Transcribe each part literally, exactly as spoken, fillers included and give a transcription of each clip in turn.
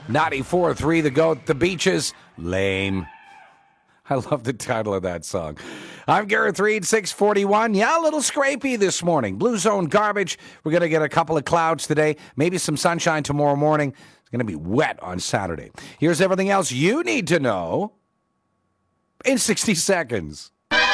ninety-four point three The Goat, The Beaches, lame. I love the title of that song. I'm Gareth Reed, six forty-one. Yeah, a little scrapey this morning. Blue zone garbage. We're going to get a couple of clouds today. Maybe some sunshine tomorrow morning. It's going to be wet on Saturday. Here's everything else you need to know in sixty seconds.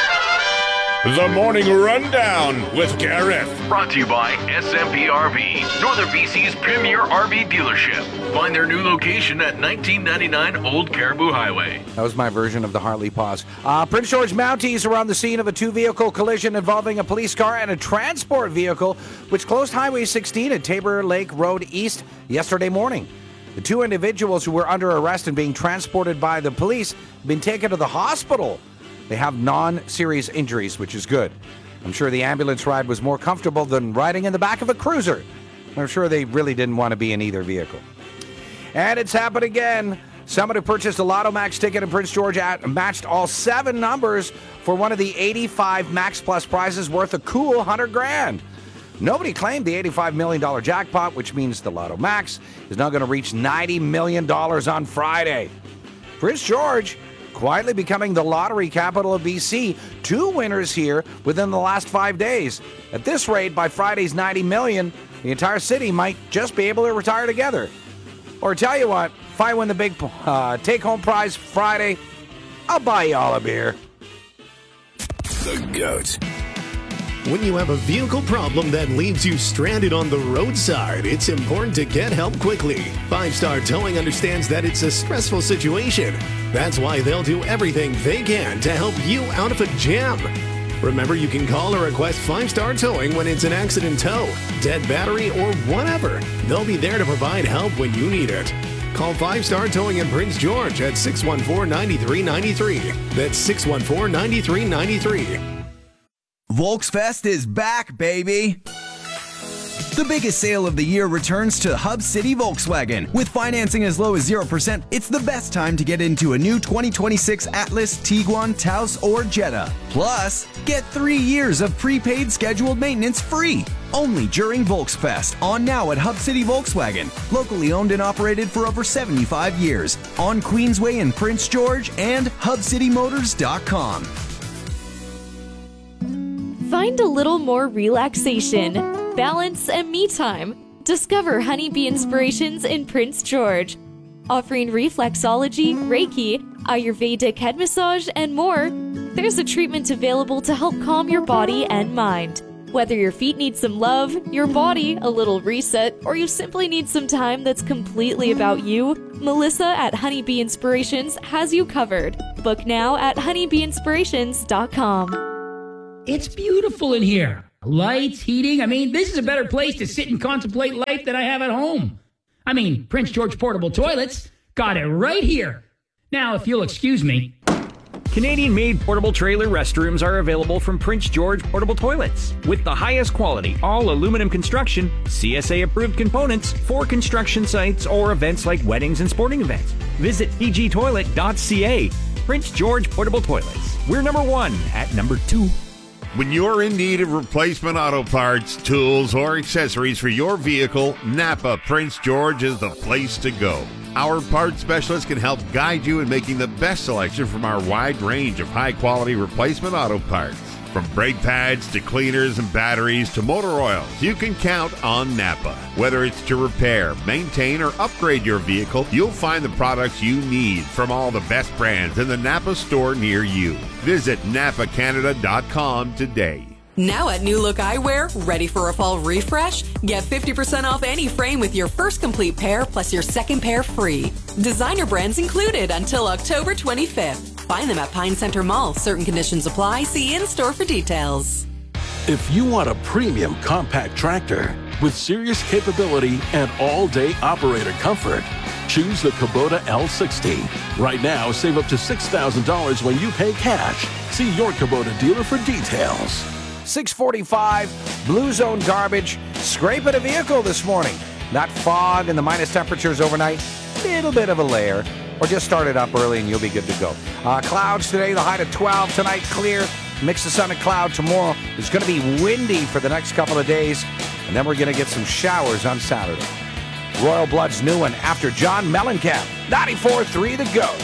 The Morning Rundown with Gareth. Brought to you by S M P R V, Northern B C's premier R V dealership. Find their new location at nineteen ninety-nine Old Caribou Highway. That was my version of the Harley pause. Uh, Prince George Mounties are on the scene of a two-vehicle collision involving a police car and a transport vehicle, which closed Highway sixteen at Tabor Lake Road East yesterday morning. The two individuals who were under arrest and being transported by the police have been taken to the hospital. They have non-serious injuries, which is good. I'm sure the ambulance ride was more comfortable than riding in the back of a cruiser. I'm sure they really didn't want to be in either vehicle. And it's happened again. Someone who purchased a Lotto Max ticket in Prince George at, matched all seven numbers for one of the eighty-five Max Plus prizes worth a cool one hundred grand. Nobody claimed the eighty-five million dollars jackpot, which means the Lotto Max is now going to reach ninety million dollars on Friday. Prince George quietly becoming the lottery capital of B C. Two winners here within the last five days. At this rate, by Friday's ninety million dollars, the entire city might just be able to retire together. Or tell you what, if I win the big uh, take-home prize Friday, I'll buy you all a beer. The Goat. When you have a vehicle problem that leaves you stranded on the roadside, it's important to get help quickly. Five Star Towing understands that it's a stressful situation. That's why they'll do everything they can to help you out of a jam. Remember, you can call or request Five Star Towing when it's an accident tow, dead battery, or whatever. They'll be there to provide help when you need it. Call Five Star Towing in Prince George at six one four, nine three nine three. That's six one four, nine three nine three. Volksfest is back, baby! The biggest sale of the year returns to Hub City Volkswagen. With financing as low as zero percent, it's the best time to get into a new twenty twenty-six Atlas, Tiguan, Taos, or Jetta. Plus, get three years of prepaid scheduled maintenance free. Only during Volksfest, on now at Hub City Volkswagen. Locally owned and operated for over seventy-five years. On Queensway in Prince George and hub city motors dot com. Find a little more relaxation, balance, and me time. Discover Honeybee Inspirations in Prince George. Offering reflexology, Reiki, Ayurvedic head massage, and more, there's a treatment available to help calm your body and mind. Whether your feet need some love, your body a little reset, or you simply need some time that's completely about you, Melissa at Honeybee Inspirations has you covered. Book now at honeybee inspirations dot com. It's beautiful in here. Lights, heating. I mean, this is a better place to sit and contemplate life than I have at home. I mean, Prince George Portable Toilets got it right here. Now, if you'll excuse me. Canadian-made portable trailer restrooms are available from Prince George Portable Toilets. With the highest quality, all aluminum construction, C S A-approved components for construction sites or events like weddings and sporting events. Visit p g toilet dot c a. Prince George Portable Toilets. We're number one at number two. When you're in need of replacement auto parts, tools, or accessories for your vehicle, Napa Prince George is the place to go. Our parts specialists can help guide you in making the best selection from our wide range of high-quality replacement auto parts. From brake pads to cleaners and batteries to motor oils, you can count on Napa. Whether it's to repair, maintain, or upgrade your vehicle, you'll find the products you need from all the best brands in the Napa store near you. Visit napa canada dot com today. Now at New Look Eyewear, ready for a fall refresh? Get fifty percent off any frame with your first complete pair plus your second pair free. Designer brands included until October twenty-fifth. Find them at Pine Center Mall. Certain conditions apply. See in-store for details. If you want a premium compact tractor with serious capability and all-day operator comfort, choose the Kubota L sixty. Right now, save up to six thousand dollars when you pay cash. See your Kubota dealer for details. six forty-five, blue zone garbage, scraping a vehicle this morning. That fog and the minus temperatures overnight, little bit of a layer. Or just start it up early and you'll be good to go. Uh, clouds today, the high to twelve. Tonight, clear. Mix of sun and cloud tomorrow. It's going to be windy for the next couple of days. And then we're going to get some showers on Saturday. Royal Blood's new one after John Mellencamp. ninety-four three The Goat.